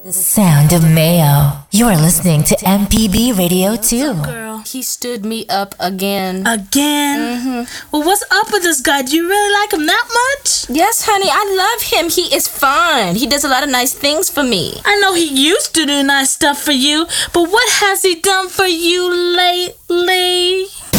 The sound of Mayo. You're listening to MPB Radio 2. Girl, he stood me up again. Again? Mm-hmm. Well, what's up with this guy? Do you really like him that much? Yes, honey, I love him. He is fine. He does a lot of nice things for me. I know he used to do nice stuff for you, but what has he done for you lately?